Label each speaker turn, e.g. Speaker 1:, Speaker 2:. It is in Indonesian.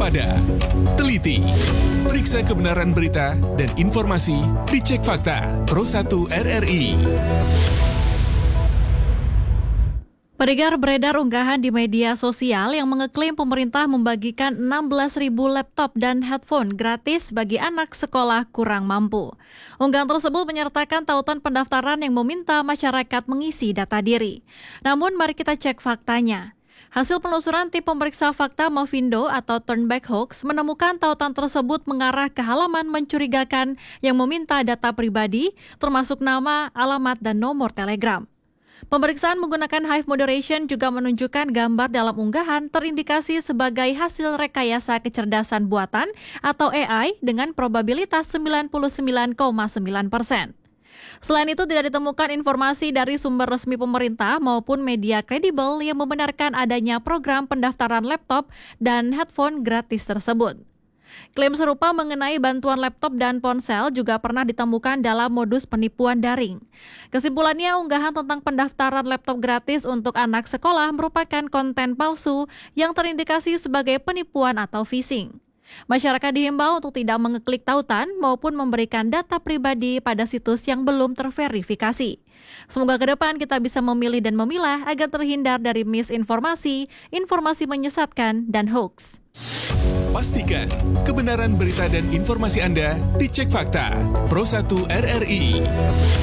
Speaker 1: waspada, teliti, periksa kebenaran berita dan informasi, dicek fakta. Pro1 RRI.
Speaker 2: Beredar unggahan di media sosial yang mengeklaim pemerintah membagikan 16.000 laptop dan headphone gratis bagi anak sekolah kurang mampu. Unggahan tersebut menyertakan tautan pendaftaran yang meminta masyarakat mengisi data diri. Namun mari kita cek faktanya. Hasil penelusuran tim pemeriksa fakta Movindo atau Turnback Hoax menemukan tautan tersebut mengarah ke halaman mencurigakan yang meminta data pribadi, termasuk nama, alamat, dan nomor telegram. Pemeriksaan menggunakan Hive Moderation juga menunjukkan gambar dalam unggahan terindikasi sebagai hasil rekayasa kecerdasan buatan atau AI dengan probabilitas 99,9%. Selain itu, tidak ditemukan informasi dari sumber resmi pemerintah maupun media kredibel yang membenarkan adanya program pendaftaran laptop dan headphone gratis tersebut. Klaim serupa mengenai bantuan laptop dan ponsel juga pernah ditemukan dalam modus penipuan daring. Kesimpulannya, unggahan tentang pendaftaran laptop gratis untuk anak sekolah merupakan konten palsu yang terindikasi sebagai penipuan atau phishing. Masyarakat dihimbau untuk tidak mengeklik tautan maupun memberikan data pribadi pada situs yang belum terverifikasi. Semoga ke depan kita bisa memilih dan memilah agar terhindar dari misinformasi, informasi menyesatkan, dan hoax.
Speaker 1: Pastikan kebenaran berita dan informasi Anda dicek fakta. Pro1 RRI.